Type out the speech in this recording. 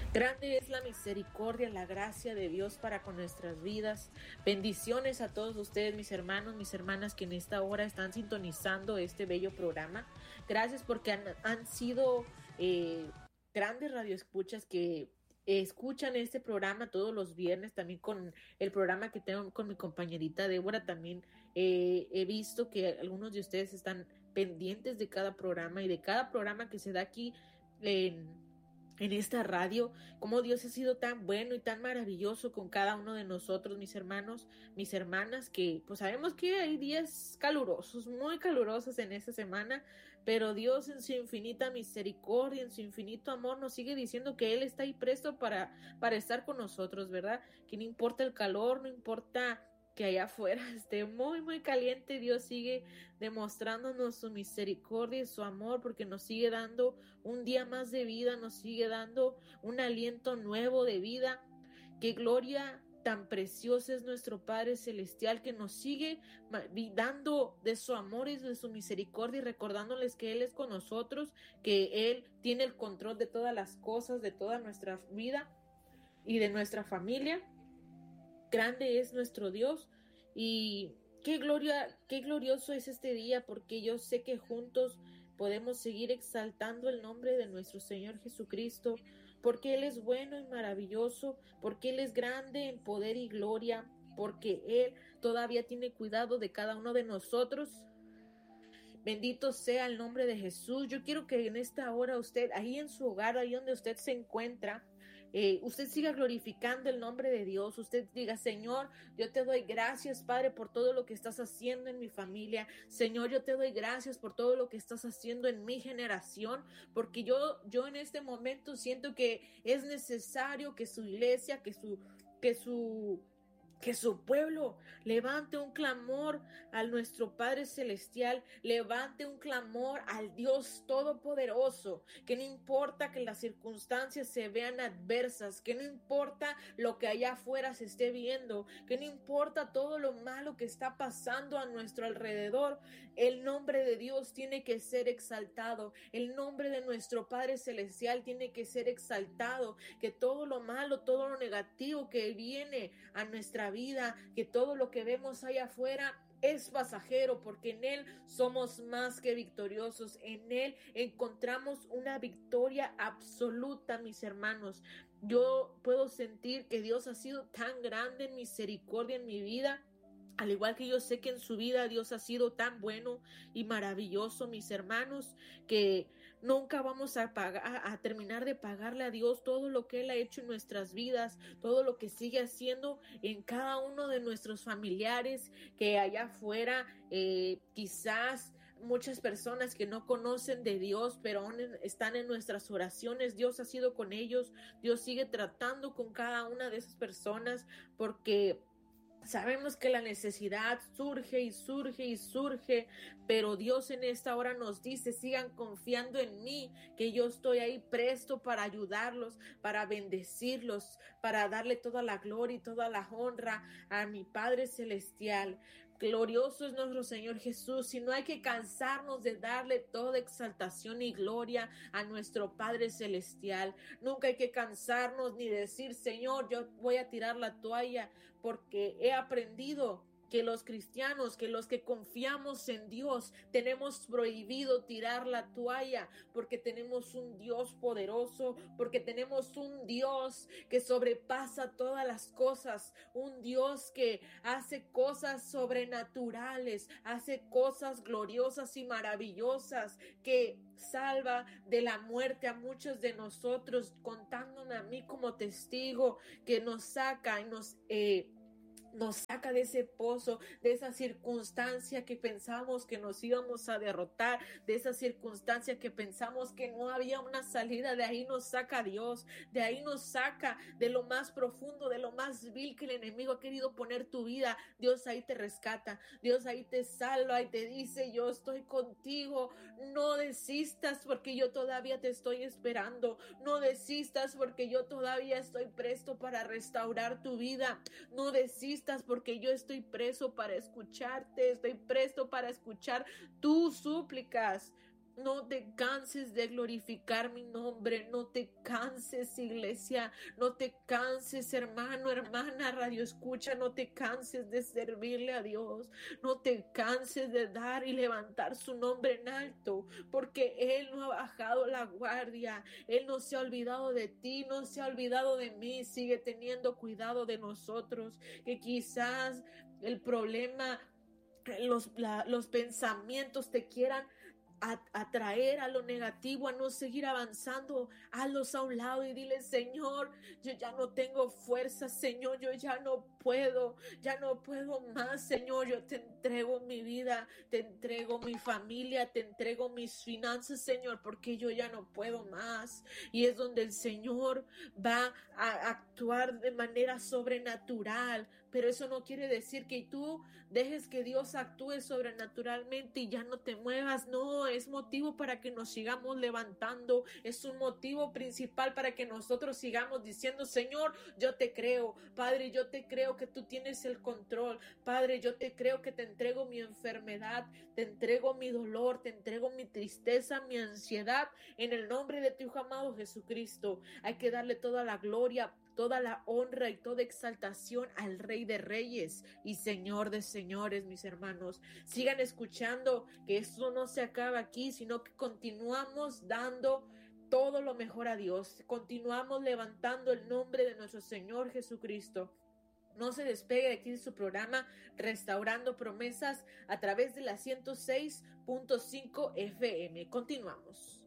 Grande es la misericordia, la gracia de Dios para con nuestras vidas. Bendiciones a todos ustedes, mis hermanos, mis hermanas, que en esta hora están sintonizando este bello programa. Gracias porque han sido grandes radioescuchas que escuchan este programa todos los viernes, también con el programa que tengo con mi compañerita Débora. También he visto que algunos de ustedes están pendientes de cada programa y de cada programa que se da aquí en esta radio, cómo Dios ha sido tan bueno y tan maravilloso con cada uno de nosotros, mis hermanos, mis hermanas, que pues sabemos que hay días calurosos, muy calurosos en esta semana, pero Dios en su infinita misericordia, en su infinito amor, nos sigue diciendo que Él está ahí presto para estar con nosotros, ¿verdad? Que no importa el calor, no importa que allá afuera esté muy, muy caliente, Dios sigue demostrándonos su misericordia y su amor, porque nos sigue dando un día más de vida, nos sigue dando un aliento nuevo de vida. Qué gloria tan preciosa es nuestro Padre Celestial, que nos sigue dando de su amor y de su misericordia, y recordándoles que Él es con nosotros, que Él tiene el control de todas las cosas, de toda nuestra vida y de nuestra familia. Grande es nuestro Dios, y qué gloria, qué glorioso es este día, porque yo sé que juntos podemos seguir exaltando el nombre de nuestro Señor Jesucristo, porque Él es bueno y maravilloso, porque Él es grande en poder y gloria, porque Él todavía tiene cuidado de cada uno de nosotros. Bendito sea el nombre de Jesús. Yo quiero que en esta hora usted, ahí en su hogar, ahí donde usted se encuentra, usted siga glorificando el nombre de Dios. Usted diga: Señor, yo te doy gracias, Padre, por todo lo que estás haciendo en mi familia. Señor, yo te doy gracias por todo lo que estás haciendo en mi generación, porque yo en este momento siento que es necesario que su iglesia, que su pueblo levante un clamor al nuestro Padre Celestial, levante un clamor al Dios Todopoderoso, que no importa que las circunstancias se vean adversas, que no importa lo que allá afuera se esté viendo, que no importa todo lo malo que está pasando a nuestro alrededor, el nombre de Dios tiene que ser exaltado, el nombre de nuestro Padre Celestial tiene que ser exaltado, que todo lo malo, todo lo negativo que viene a nuestra vida, que todo lo que vemos allá afuera es pasajero, porque en Él somos más que victoriosos. En Él encontramos una victoria absoluta, mis hermanos. Yo puedo sentir que Dios ha sido tan grande en misericordia en mi vida, al igual que yo sé que en su vida Dios ha sido tan bueno y maravilloso, mis hermanos, que nunca vamos a terminar de pagarle a Dios todo lo que Él ha hecho en nuestras vidas, todo lo que sigue haciendo en cada uno de nuestros familiares, que allá afuera quizás muchas personas que no conocen de Dios, pero aún están en nuestras oraciones. Dios ha sido con ellos, Dios sigue tratando con cada una de esas personas, porque sabemos que la necesidad surge y surge y surge, pero Dios en esta hora nos dice: sigan confiando en mí, que yo estoy ahí presto para ayudarlos, para bendecirlos, para darle toda la gloria y toda la honra a mi Padre Celestial. Glorioso es nuestro Señor Jesús, y no hay que cansarnos de darle toda exaltación y gloria a nuestro Padre Celestial. Nunca hay que cansarnos ni decir: Señor, yo voy a tirar la toalla, porque he aprendido que los cristianos, que los que confiamos en Dios, tenemos prohibido tirar la toalla, porque tenemos un Dios poderoso, porque tenemos un Dios que sobrepasa todas las cosas, un Dios que hace cosas sobrenaturales, hace cosas gloriosas y maravillosas, que salva de la muerte a muchos de nosotros, contándome a mí como testigo, que nos saca y nos saca de ese pozo, de esa circunstancia que pensamos que nos íbamos a derrotar, de esa circunstancia que pensamos que no había una salida. De ahí nos saca Dios, de ahí nos saca de lo más profundo, de lo más vil que el enemigo ha querido poner tu vida. Dios ahí te rescata, Dios ahí te salva y te dice: yo estoy contigo, no desistas, porque yo todavía te estoy esperando, no desistas, porque yo todavía estoy presto para restaurar tu vida, no desistas, porque yo estoy presto para escucharte, estoy presto para escuchar tus súplicas. No te canses de glorificar mi nombre. No te canses, iglesia. No te canses, hermano, hermana, radio escucha. No te canses de servirle a Dios. No te canses de dar y levantar su nombre en alto, porque Él no ha bajado la guardia. Él no se ha olvidado de ti, no se ha olvidado de mí. Sigue teniendo cuidado de nosotros. Que quizás el problema, los pensamientos te quieran atraer a lo negativo, a no seguir avanzando, hazlos a un lado y dile: Señor, yo ya no tengo fuerza, Señor, yo ya no puedo más, Señor, yo te entrego mi vida, te entrego mi familia, te entrego mis finanzas, Señor, porque yo ya no puedo más. Y es donde el Señor va a actuar de manera sobrenatural, pero eso no quiere decir que tú dejes que Dios actúe sobrenaturalmente y ya no te muevas. No, es motivo para que nos sigamos levantando, es un motivo principal para que nosotros sigamos diciendo: Señor, yo te creo, Padre, yo te creo que tú tienes el control, Padre, yo te creo que te entrego mi enfermedad, te entrego mi dolor, te entrego mi tristeza, mi ansiedad, en el nombre de tu Hijo amado Jesucristo. Hay que darle toda la gloria, toda la honra y toda exaltación al Rey de Reyes y Señor de Señores, mis hermanos. Sigan escuchando, que esto no se acaba aquí, sino que continuamos dando todo lo mejor a Dios. Continuamos levantando el nombre de nuestro Señor Jesucristo. No se despegue de aquí de su programa Restaurando Promesas a través de la 106.5 FM. Continuamos.